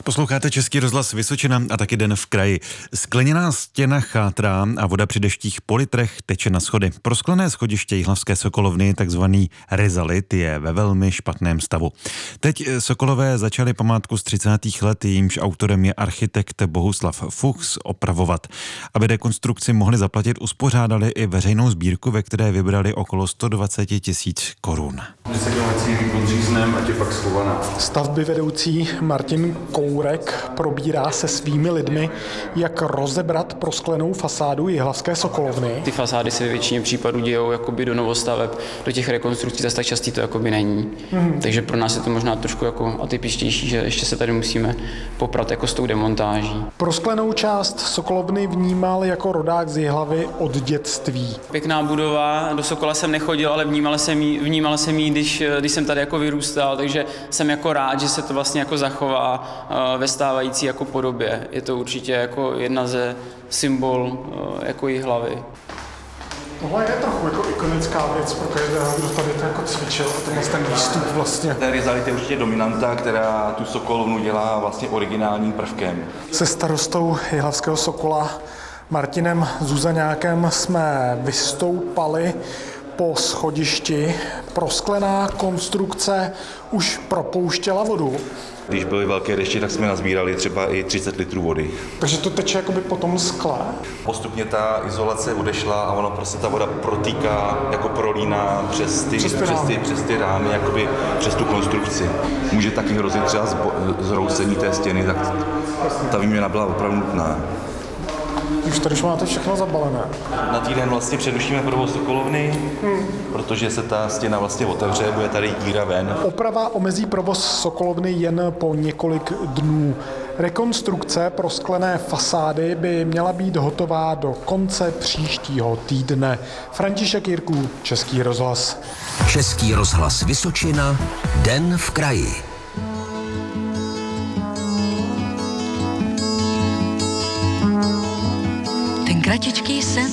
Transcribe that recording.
Posloucháte Český rozhlas Vysočina a taky Den v kraji. Skleněná stěna chátrá a voda při deštích po litrech teče na schody. Prosklené schodiště Jihlavské sokolovny, takzvaný rizalit, je ve velmi špatném stavu. Teď sokolové začali památku z 30. let, jejímž autorem je architekt Bohuslav Fuchs, opravovat. Aby rekonstrukci mohli zaplatit, uspořádali i veřejnou sbírku, ve které vybrali okolo 120 000 korun. Stavby vedoucí Martin Kourek probírá se svými lidmi, jak rozebrat prosklenou fasádu Jihlavské sokolovny. Ty fasády se ve většině případů dějou jakoby do novostaveb, do těch rekonstrukcí zase tak častý to jakoby není. Takže pro nás je to možná trošku jako atypičtější, že ještě se tady musíme poprat jako s tou demontáží. Prosklenou část sokolovny vnímal jako rodák z Jihlavy od dětství. Pěkná budova, do Sokola jsem nechodil, ale vnímal jsem jí, když jsem tady jako vyrůstal, takže jsem jako rád, že se to vlastně jako zachová ve stávající jako podobě. Je to určitě jako jedna ze symbol jako Jihlavy. Tohle je trochu jako ikonická věc pro každého, kdo tady to jako cvičil, ten výstup vlastně. Ten rizalit je určitě dominanta, která tu sokolovnu dělá vlastně originálním prvkem. Se starostou Jihlavského Sokola Martinem Zuzaňákem jsme vystoupali po schodišti. Prosklená konstrukce už propouštěla vodu. Když byly velké deště, tak jsme nazbírali třeba i 30 litrů vody. Takže to teče jakoby po tom skle. Postupně ta izolace odešla a ono prostě ta voda protýká, jako prolíná přes ty rámy, jakoby přes tu konstrukci. Může taky hrozit třeba zroucení té stěny, tak ta výměna byla opravdu nutná. Už tady máte všechno zabalené. Na týden vlastně přerušíme provoz sokolovny, protože se ta stěna vlastně otevře, bude tady díra ven. Oprava omezí provoz sokolovny jen po několik dnů. Rekonstrukce prosklené fasády by měla být hotová do konce příštího týdne. František Jirků, Český rozhlas. Český rozhlas Vysočina, Den v kraji. Ten kratičký sen